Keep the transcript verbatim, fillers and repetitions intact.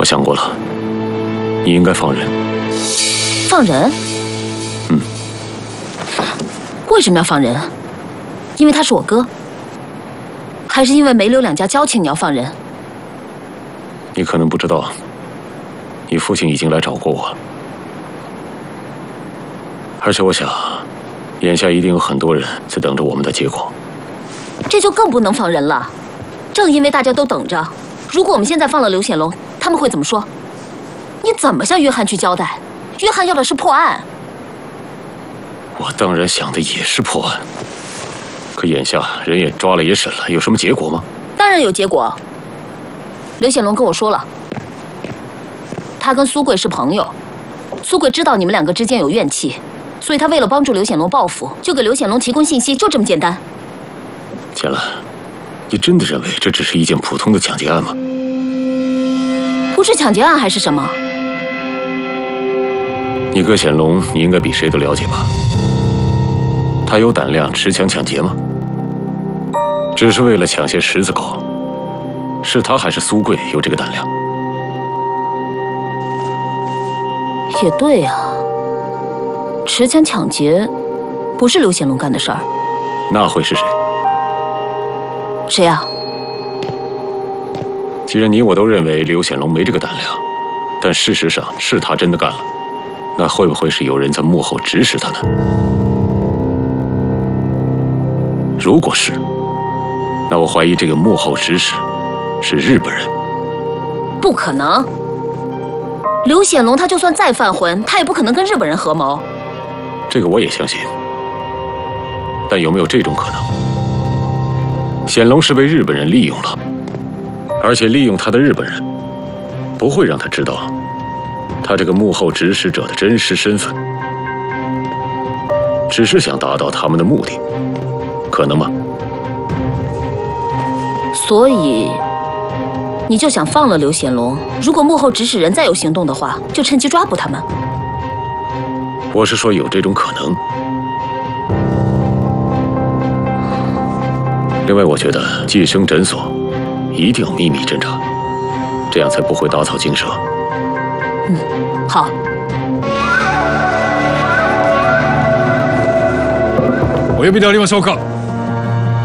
想过了，你应该放人。 放人？ 嗯。 为什么要放人？因为他是我哥，还是因为梅柳两家交情你要放人？ 你可能不知道，你父亲已经来找过我，而且我想，眼下一定有很多人在等着我们的结果。 这就更不能放人了。正因为大家都等着，如果我们现在放了刘显龙，他们会怎么说？你怎么向约翰去交代？约翰要的是破案。 我当然想的也是破案，可眼下人也抓了也审了，有什么结果吗？ 当然有结果。刘显龙跟我说了，他跟苏贵是朋友，苏贵知道你们两个之间有怨气，所以他为了帮助刘显龙报复，就给刘显龙提供信息，就这么简单。 简兰，你真的认为这只是一件普通的抢劫案吗？ 不是抢劫案还是什么？ 你哥显龙，你应该比谁都了解吧？他有胆量持枪抢劫吗？只是为了抢些石子狗，是他还是苏贵有这个胆量？ 也对呀、啊，持枪抢劫不是刘显龙干的事儿， 那会是谁？ 谁呀、啊？ 既然你我都认为刘显龙没这个胆量，但事实上是他真的干了，那会不会是有人在幕后指使他呢？如果是，那我怀疑这个幕后指使是日本人。 不可能，刘显龙他就算再犯浑，他也不可能跟日本人合谋。 这个我也相信，但有没有这种可能？显龙是被日本人利用了，而且利用他的日本人不会让他知道他这个幕后指使者的真实身份，只是想达到他们的目的，可能吗？ 所以你就想放了刘显龙，如果幕后指使人再有行动的话，就趁机抓捕他们。 我是说有这种可能。另外，我觉得计生诊所一定要秘密侦查，这样才不会打草惊蛇。 嗯，好。 お呼びでありましょうか。